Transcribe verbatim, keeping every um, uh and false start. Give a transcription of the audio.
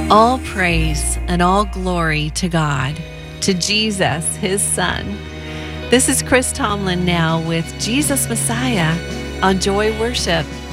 All praise and all glory to God, to Jesus, his Son. This is Chris Tomlin now with Jesus Messiah on Joy Worship.